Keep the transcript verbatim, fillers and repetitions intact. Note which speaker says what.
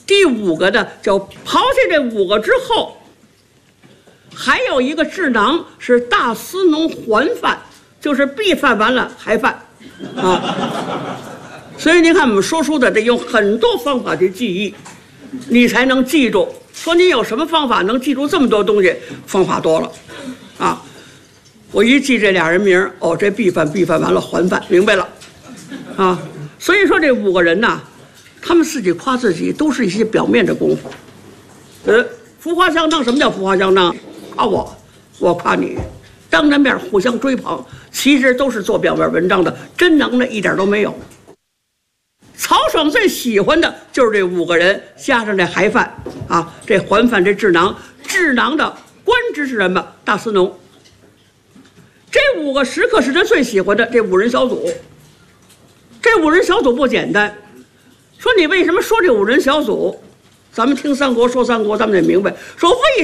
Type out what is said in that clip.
Speaker 1: 第五个呢，叫刨去这五个之后，还有一个智囊是大司农还饭，就是必饭完了还饭啊。所以您看，我们说书的得用很多方法去记忆，你才能记住。说你有什么方法能记住这么多东西？方法多了啊！我一记这俩人名，哦，这必饭必饭完了还饭，明白了啊。所以说这五个人呐，他们自己夸自己都是一些表面的功夫。呃，浮华相当，什么叫浮华相当？夸我，我夸你，当着面互相追捧，其实都是做表面文章的，真能耐一点都没有。曹爽最喜欢的就是这五个人，加上这还饭啊，这还饭这智囊，智囊的官职是什么？大司农。这五个时刻是他最喜欢的，这五人小组。这五人小组不简单，说你为什么说这五人小组？咱们听三国说三国，咱们得明白，说为